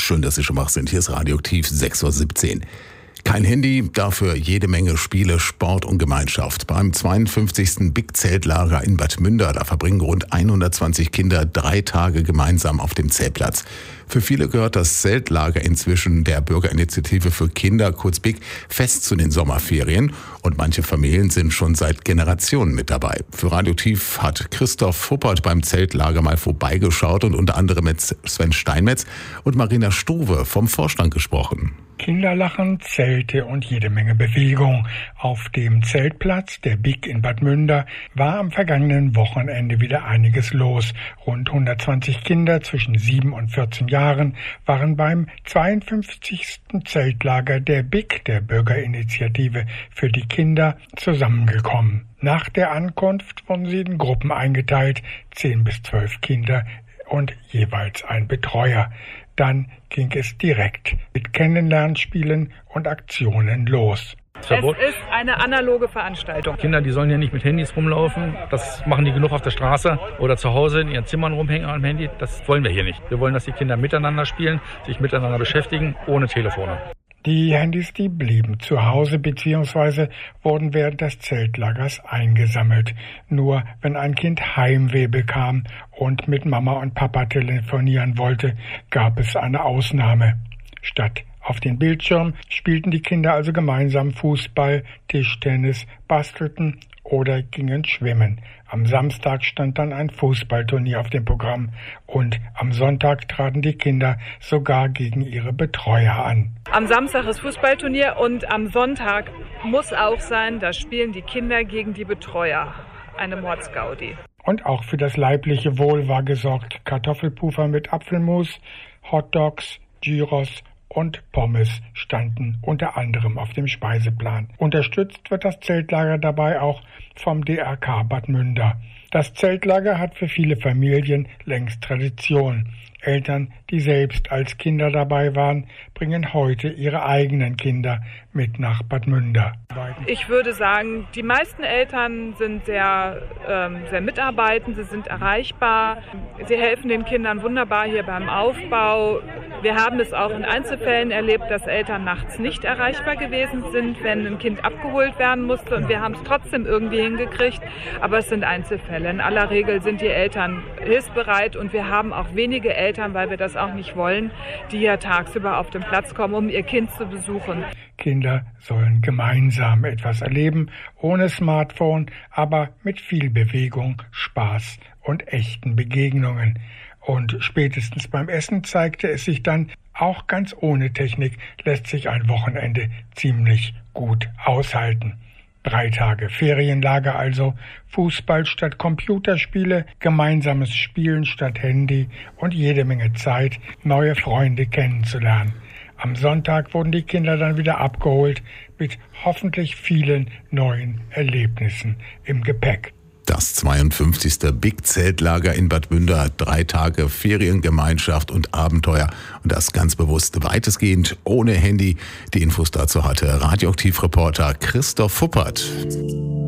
Schön, dass Sie schon wach sind. Hier ist Radioaktiv 6:17 Uhr. Kein Handy, dafür jede Menge Spiele, Sport und Gemeinschaft. Beim 52. Big-Zeltlager in Bad Münder, da verbringen rund 120 Kinder 3 Tage gemeinsam auf dem Zeltplatz. Für viele gehört das Zeltlager inzwischen der Bürgerinitiative für Kinder, kurz BIK, fest zu den Sommerferien. Und manche Familien sind schon seit Generationen mit dabei. Für Radioaktiv hat Christoph Fuppert beim Zeltlager mal vorbeigeschaut und unter anderem mit Sven Steinmetz und Marina Struve vom Vorstand gesprochen. Kinderlachen, Zelte und jede Menge Bewegung. Auf dem Zeltplatz der BIK in Bad Münder war am vergangenen Wochenende wieder einiges los. Rund 120 Kinder zwischen 7 und 14 Jahren waren beim 52. Zeltlager der BIK, der Bürgerinitiative für die Kinder, zusammengekommen. Nach der Ankunft wurden sie in Gruppen eingeteilt, 10 bis 12 Kinder und jeweils ein Betreuer. Dann ging es direkt mit Kennenlernspielen und Aktionen los. Es ist eine analoge Veranstaltung. Kinder, die sollen ja nicht mit Handys rumlaufen. Das machen die genug auf der Straße oder zu Hause in ihren Zimmern rumhängen am Handy. Das wollen wir hier nicht. Wir wollen, dass die Kinder miteinander spielen, sich miteinander beschäftigen, ohne Telefone. Die Handys, die blieben zu Hause bzw. wurden während des Zeltlagers eingesammelt. Nur wenn ein Kind Heimweh bekam und mit Mama und Papa telefonieren wollte, gab es eine Ausnahme. Statt auf den Bildschirm spielten die Kinder also gemeinsam Fußball, Tischtennis, bastelten oder gingen schwimmen. Am Samstag stand dann ein Fußballturnier auf dem Programm und am Sonntag traten die Kinder sogar gegen ihre Betreuer an. Am Samstag ist Fußballturnier und am Sonntag muss auch sein, da spielen die Kinder gegen die Betreuer. Eine Mordsgaudi. Und auch für das leibliche Wohl war gesorgt. Kartoffelpuffer mit Apfelmus, Hotdogs, Gyros und Pommes standen unter anderem auf dem Speiseplan. Unterstützt wird das Zeltlager dabei auch vom DRK Bad Münder. Das Zeltlager hat für viele Familien längst Tradition. Eltern, die selbst als Kinder dabei waren, bringen heute ihre eigenen Kinder mit nach Bad Münder. Ich würde sagen, die meisten Eltern sind sehr mitarbeitend, sie sind erreichbar. Sie helfen den Kindern wunderbar hier beim Aufbau. Wir haben es auch in Einzelfällen erlebt, dass Eltern nachts nicht erreichbar gewesen sind, wenn ein Kind abgeholt werden musste. Und wir haben es trotzdem irgendwie hingekriegt. Aber es sind Einzelfälle. In aller Regel sind die Eltern hilfsbereit und wir haben auch wenige Eltern, weil wir das auch nicht wollen, die ja tagsüber auf den Platz kommen, um ihr Kind zu besuchen. Kinder sollen gemeinsam etwas erleben, ohne Smartphone, aber mit viel Bewegung, Spaß und echten Begegnungen. Und spätestens beim Essen zeigte es sich dann, auch ganz ohne Technik lässt sich ein Wochenende ziemlich gut aushalten. 3 Tage Ferienlager also, Fußball statt Computerspiele, gemeinsames Spielen statt Handy und jede Menge Zeit, neue Freunde kennenzulernen. Am Sonntag wurden die Kinder dann wieder abgeholt mit hoffentlich vielen neuen Erlebnissen im Gepäck. Das 52. Big-Zeltlager in Bad Münder, 3 Tage Feriengemeinschaft und Abenteuer. Und das ganz bewusst weitestgehend ohne Handy. Die Infos dazu hatte Radioaktiv-Reporter Christoph Fuppert.